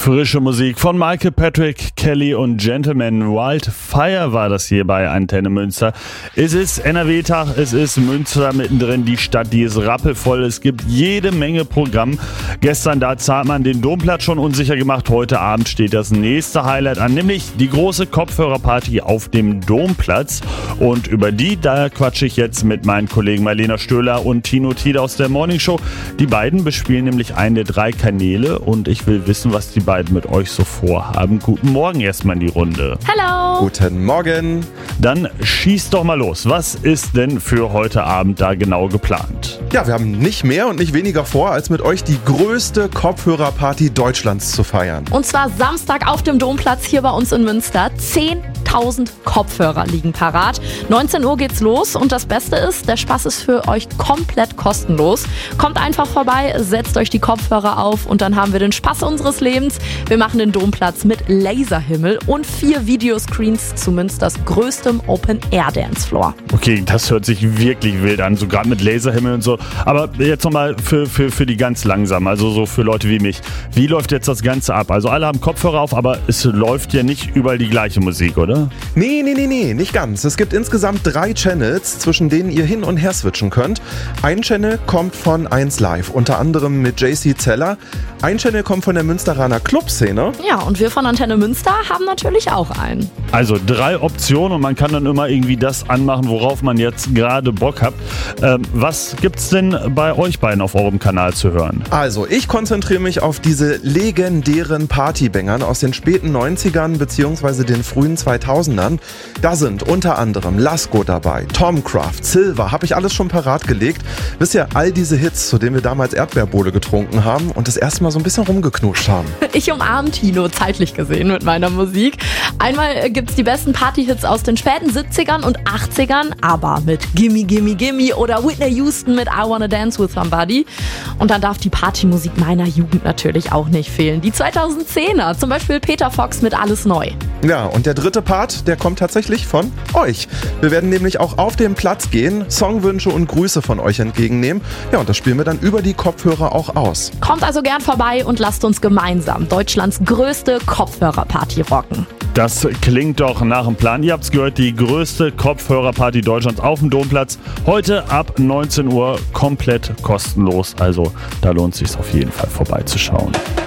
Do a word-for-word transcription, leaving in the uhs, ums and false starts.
Frische Musik von Michael Patrick, Kelly und Gentleman. Wildfire war das hier bei Antenne Münster. Es ist N R W-Tag, es ist Münster mittendrin, die Stadt, die ist rappelvoll. Es gibt jede Menge Programm. Gestern, da zahlt man den Domplatz schon unsicher gemacht. Heute Abend steht das nächste Highlight an, nämlich die große Kopfhörerparty auf dem Domplatz. Und über die, da quatsche ich jetzt mit meinen Kollegen Marlena Stöhler und Tino Tiede aus der Morning Show. Die beiden bespielen nämlich einen der drei Kanäle und ich will wissen, was die beiden mit euch so vorhaben. Guten Morgen erstmal in die Runde. Hallo. Guten Morgen. Dann schießt doch mal los. Was ist denn für heute Abend da genau geplant? Ja, wir haben nicht mehr und nicht weniger vor, als mit euch die größte Kopfhörerparty Deutschlands zu feiern. Und zwar Samstag auf dem Domplatz hier bei uns in Münster. zehntausend Kopfhörer liegen parat. neunzehn Uhr geht's los und das Beste ist, der Spaß ist für euch komplett kostenlos. Kommt einfach vorbei, setzt euch die Kopfhörer auf und dann haben wir den Spaß unseres Lebens. Wir machen den Domplatz mit Laserhimmel und vier Videoscreens zu Münsters größtem Open-Air-Dancefloor. Okay, das hört sich wirklich wild an, so gerade mit Laserhimmel und so. Aber jetzt nochmal für, für, für die ganz langsamen, also so für Leute wie mich. Wie läuft jetzt das Ganze ab? Also alle haben Kopfhörer auf, aber es läuft ja nicht überall die gleiche Musik, oder? Nee, nee, nee, nee, nicht ganz. Es gibt insgesamt drei Channels, zwischen denen ihr hin und her switchen könnt. Ein Channel kommt von eins Live, unter anderem mit J C Zeller. Ein Channel kommt von der Münsteraner Clubszene. Ja, und wir von Antenne Münster haben natürlich auch einen. Also drei Optionen und man kann dann immer irgendwie das anmachen, worauf man jetzt gerade Bock hat. Ähm, was gibt's denn bei euch beiden auf eurem Kanal zu hören? Also, ich konzentriere mich auf diese legendären Partybängern aus den späten neunzigern bzw. den frühen zweitausendern. Da sind unter anderem Lasko dabei, Tomcraft, Silver, habe ich alles schon parat gelegt. Wisst ihr, all diese Hits, zu denen wir damals Erdbeerbowle getrunken haben und das erste Mal so ein bisschen rumgeknutscht haben. Ich umarme Tino, zeitlich gesehen, mit meiner Musik. Einmal gibt's die besten Partyhits aus den späten siebzigern und achtzigern, aber mit Gimme, Gimme, Gimme oder Whitney Houston mit I Wanna Dance With Somebody. Und dann darf die Partymusik meiner Jugend natürlich auch nicht fehlen. Die zweitausendzehner, zum Beispiel Peter Fox mit Alles Neu. Ja, und der dritte Part, der kommt tatsächlich von euch. Wir werden nämlich auch auf den Platz gehen, Songwünsche und Grüße von euch entgegennehmen. Ja, und das spielen wir dann über die Kopfhörer auch aus. Kommt also gern vorbei und lasst uns gemeinsam Deutschlands größte Kopfhörerparty rocken. Das klingt doch nach dem Plan. Ihr habt's gehört, die größte Kopfhörerparty Deutschlands auf dem Domplatz. Heute ab neunzehn Uhr komplett kostenlos. Also da lohnt es sich auf jeden Fall vorbeizuschauen.